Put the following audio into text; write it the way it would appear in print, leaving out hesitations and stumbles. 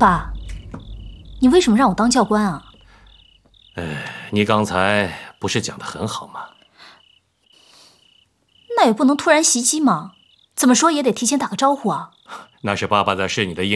爸，你为什么让我当教官啊？ 你刚才不是讲得很好吗？ 那也不能突然袭击嘛，怎么说也得提前打个招呼啊。 那是爸爸在试你的